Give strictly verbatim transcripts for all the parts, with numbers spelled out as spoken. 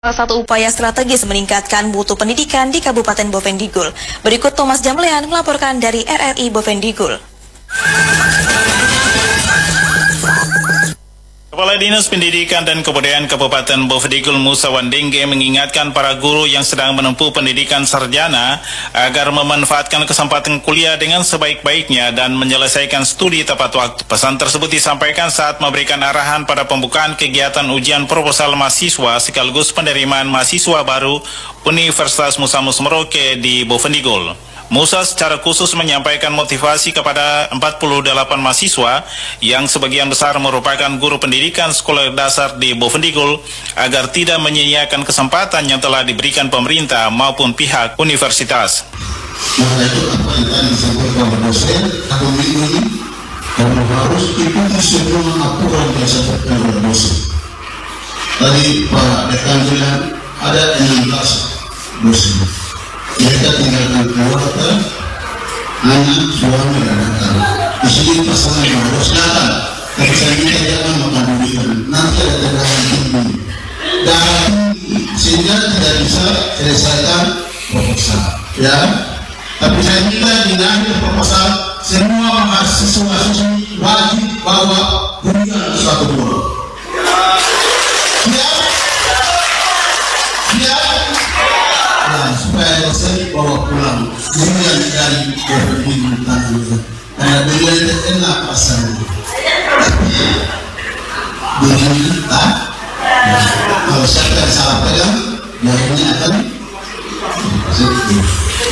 Salah satu upaya strategis meningkatkan mutu pendidikan di Kabupaten Bovendigul. Berikut Thomas Jamlean melaporkan dari R R I Bovendigul. Kepala Dinas Pendidikan dan Kebudayaan Kabupaten Bovendigul Musa Wandengge mengingatkan para guru yang sedang menempuh pendidikan sarjana agar memanfaatkan kesempatan kuliah dengan sebaik-baiknya dan menyelesaikan studi tepat waktu. Pesan tersebut disampaikan saat memberikan arahan pada pembukaan kegiatan ujian proposal mahasiswa sekaligus penerimaan mahasiswa baru Universitas Musa Mus Merauke di Bovendigul. Musa secara khusus menyampaikan motivasi kepada empat puluh delapan mahasiswa yang sebagian besar merupakan guru pendidikan sekolah dasar di Bovendigul agar tidak menyia-nyiakan kesempatan yang telah diberikan pemerintah maupun pihak universitas. Maka itu apa yang tadi disampaikan oleh dosen atau minggu ini karena harus ikuti semua aturan yang disampaikan oleh dosen. Tadi Pak Dekan bilang ada enam belas dosen. Mereka tinggalkan keluarga, anak, suami, dan anak. Di sini pasangan yang harus datang. Tapi saya minta jangan mengadukan. Nanti ada tegangan tinggi. Dan sehingga tidak bisa selesaikan proposal. Ya. Tapi saya minta di akhir proposal semua mahasiswa-mahasiswi wajib bawa hunian satu bulan. Siap? Siap? Supaya dosen bawa pulang durian dari Bovendigul tadi karena durian itu enak pasarnya. Durian kita kalau siapa yang salah pegang duriannya akan positif.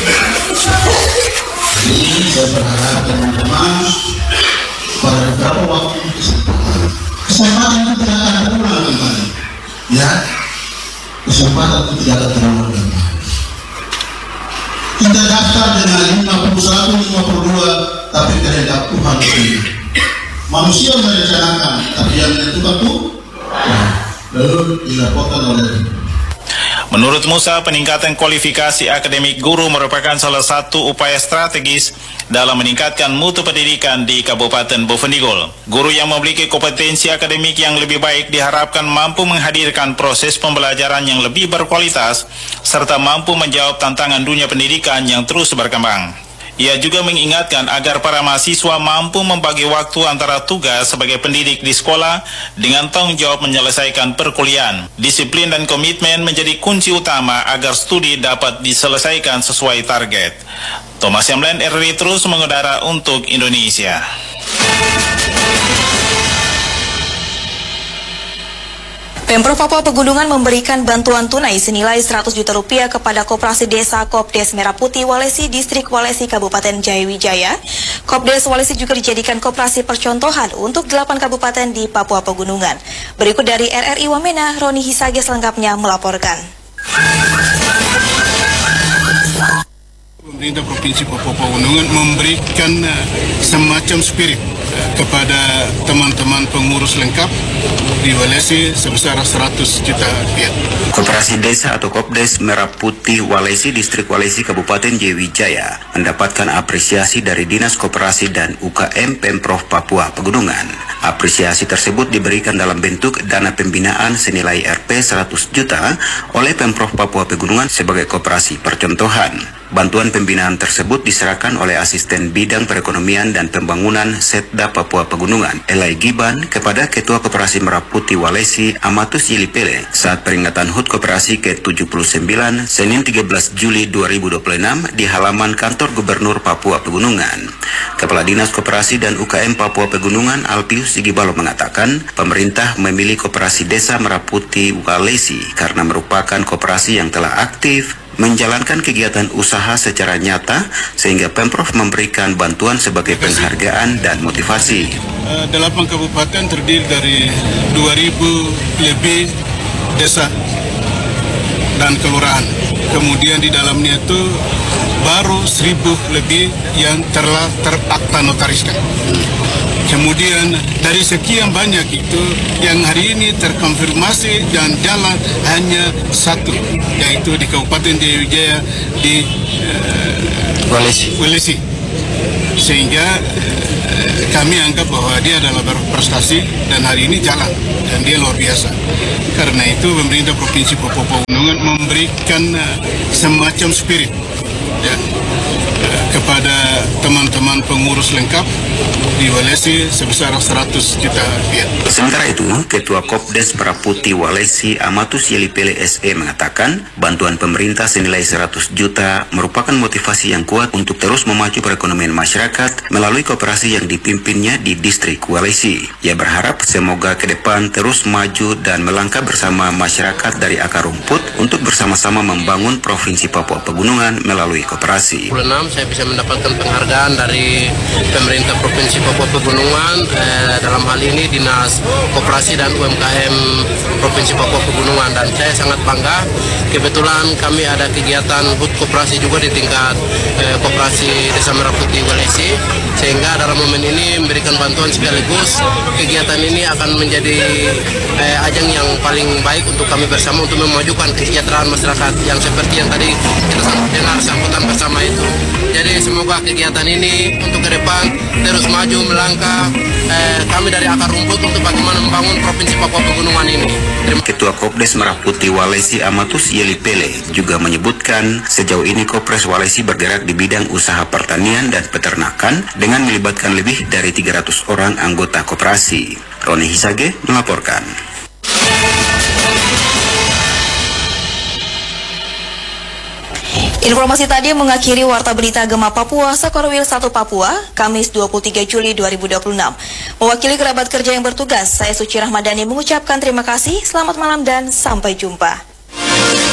Jadi saya berharap teman-teman pada beberapa waktu kesempatan kesempatan itu tidak akan terulang kembali, ya, kesempatan itu tidak akan terulang kembali. Kita daftar dengan lima puluh satu, lima puluh dua, tapi kehendak Tuhan itu. Manusia merencanakan, tapi yang menentukan itu lalu dilaporkan oleh. Menurut Musa, peningkatan kualifikasi akademik guru merupakan salah satu upaya strategis dalam meningkatkan mutu pendidikan di Kabupaten Bovendigul. Guru yang memiliki kompetensi akademik yang lebih baik diharapkan mampu menghadirkan proses pembelajaran yang lebih berkualitas serta mampu menjawab tantangan dunia pendidikan yang terus berkembang. Ia juga mengingatkan agar para mahasiswa mampu membagi waktu antara tugas sebagai pendidik di sekolah dengan tanggung jawab menyelesaikan perkuliahan. Disiplin dan komitmen menjadi kunci utama agar studi dapat diselesaikan sesuai target. Thomas Jamlean, R R I terus mengudara untuk Indonesia. Pemprov Papua Pegunungan memberikan bantuan tunai senilai seratus juta rupiah kepada Koperasi Desa Kopdes Merah Putih Walesi Distrik Walesi Kabupaten Jayawijaya. Kopdes Walesi juga dijadikan koperasi percontohan untuk delapan kabupaten di Papua Pegunungan. Berikut dari R R I Wamena, Roni Hisage selengkapnya melaporkan. Pemerintah Provinsi Papua Pegunungan memberikan uh, semacam spirit uh, kepada teman-teman pengurus lengkap di Walesi sebesar seratus juta rupiah. Koperasi Desa atau Kopdes Merah Putih Walesi Distrik Walesi Kabupaten Jayawijaya mendapatkan apresiasi dari Dinas Koperasi dan U K M Pemprov Papua Pegunungan. Apresiasi tersebut diberikan dalam bentuk dana pembinaan senilai R P seratus juta oleh Pemprov Papua Pegunungan sebagai koperasi percontohan. Bantuan pembinaan tersebut diserahkan oleh Asisten Bidang Perekonomian dan Pembangunan Setda Papua Pegunungan, Elai Giban, kepada Ketua Koperasi Merah Putih Walesi, Amatus Yilipele, saat peringatan H U T Koperasi ke tujuh puluh sembilan, Senin tiga belas Juli dua ribu dua puluh enam, di halaman Kantor Gubernur Papua Pegunungan. Kepala Dinas Koperasi dan U K M Papua Pegunungan, Alpius Sigibalo, mengatakan, pemerintah memilih Koperasi Desa Merah Putih Walesi karena merupakan koperasi yang telah aktif menjalankan kegiatan usaha secara nyata sehingga Pemprov memberikan bantuan sebagai penghargaan dan motivasi. Uh, delapan kabupaten terdiri dari dua ribu lebih desa dan kelurahan. Kemudian di dalamnya itu baru seribu lebih yang telah terakta notariskan. Kemudian dari sekian banyak itu yang hari ini terkonfirmasi dan jalan hanya satu, yaitu di Kabupaten Jayawijaya di uh, Walesi. Walesi. sehingga eh, kami anggap bahwa dia adalah berprestasi dan hari ini jalan dan dia luar biasa. Karena itu pemerintah Provinsi Papua Pegunungan memberikan uh, semacam spirit ya, uh, kepada teman-teman pengurus lengkap di Walesi sebesar seratus juta rupiah. Sementara itu, Ketua Kopdes Meraputi Walesi Amatus Yelipele S E mengatakan bantuan pemerintah senilai seratus juta merupakan motivasi yang kuat untuk terus memacu perekonomian masyarakat melalui koperasi yang dipimpinnya di distrik Walesi. Ia berharap semoga ke depan terus maju dan melangkah bersama masyarakat dari akar rumput untuk bersama-sama membangun Provinsi Papua Pegunungan melalui koperasi. dua puluh enam saya bisa mendapatkan penghargaan dari pemerintah Provinsi Papua Pegunungan, eh, dalam hal ini Dinas Koperasi dan U M K M Provinsi Papua Pegunungan, dan saya sangat bangga. Kebetulan kami ada kegiatan H U T Koperasi juga di tingkat eh, Koperasi Desa Meraputi Walesi, sehingga dalam momen ini memberikan bantuan sekaligus kegiatan ini akan menjadi eh, ajang yang paling baik untuk kami bersama untuk memajukan kesejahteraan masyarakat yang seperti yang tadi kita dengar sambutan bersama itu. Jadi semoga kegiatan ini untuk ke depan terus maju melangkah eh, kami dari akar rumput untuk bagaimana membangun Provinsi Papua Pegunungan ini. Terima Ketua Kopdes Meraputi Walesi Amatus Yelipele juga menyebutkan sejauh ini Kopres Walesi bergerak di bidang usaha pertanian dan peternakan dengan melibatkan lebih dari tiga ratus orang anggota koperasi. Roni Hisage melaporkan. Informasi tadi mengakhiri Warta Berita Gema Papua Sekorwil satu Papua, Kamis dua puluh tiga Juli dua ribu dua puluh enam. Mewakili kerabat kerja yang bertugas, saya Suci Rahmadani mengucapkan terima kasih, selamat malam dan sampai jumpa.